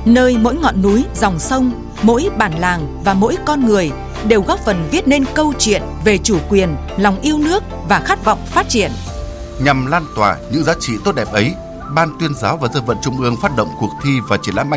nơi mỗi ngọn núi, dòng sông, mỗi bản làng và mỗi con người đều góp phần viết nên câu chuyện về chủ quyền, lòng yêu nước và khát vọng phát triển. Nhằm lan tỏa những giá trị tốt đẹp ấy, Ban Tuyên giáo và Dân vận Trung ương phát động cuộc thi và triển lãm